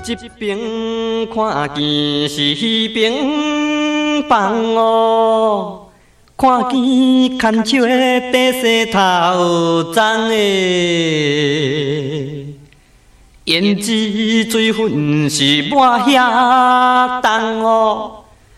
一边看见是平房哦，看见牵手的白石头脏的，胭脂水粉是抹遐重哦。